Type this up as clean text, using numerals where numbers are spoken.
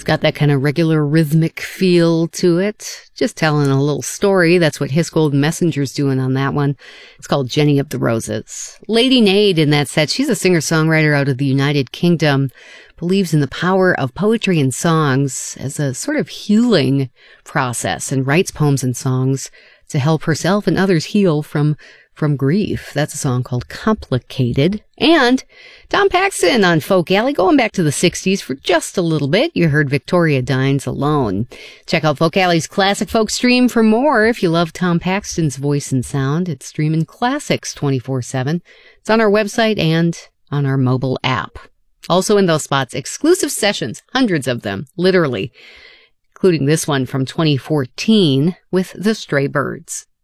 got that kind of regular rhythmic feel to it. Just telling a little story. That's what His Golden Messenger's doing on that one. It's called Jenny of the Roses. Lady Nade in that set. She's a singer-songwriter out of the United Kingdom. Believes in the power of poetry and songs as a sort of healing process and writes poems and songs to help herself and others heal from grief. That's a song called Complicated. And Tom Paxton on Folk Alley, going back to the 60s for just a little bit. You heard Victoria Dines Alone. Check out Folk Alley's Classic Folk stream for more. If you love Tom Paxton's voice and sound, it's streaming classics 24/7. It's on our website and on our mobile app. Also in those spots, exclusive sessions, hundreds of them, literally, including this one from 2014 with the Stray Birds.